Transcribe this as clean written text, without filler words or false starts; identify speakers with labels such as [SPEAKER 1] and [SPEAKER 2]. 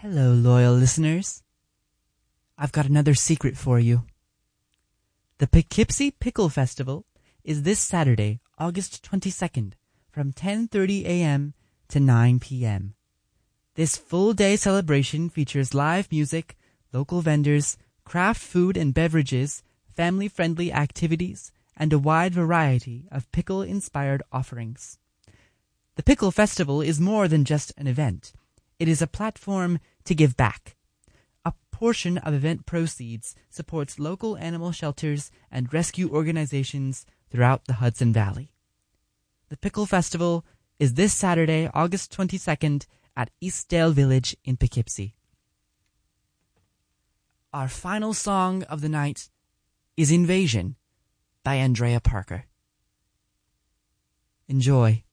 [SPEAKER 1] Hello, loyal listeners. I've got another secret for you. The Poughkeepsie Pickle Festival is this Saturday, August 22nd, from 10:30 a.m. to 9 p.m. This full-day celebration features live music, local vendors, craft food and beverages, family-friendly activities, and a wide variety of pickle-inspired offerings. The Pickle Festival is more than just an event. It is a platform to give back. A portion of event proceeds supports local animal shelters and rescue organizations throughout the Hudson Valley. The Pickle Festival is this Saturday, August 22nd, at Eastdale Village in Poughkeepsie. Our final song of the night is Invasion by Andrea Parker. Enjoy.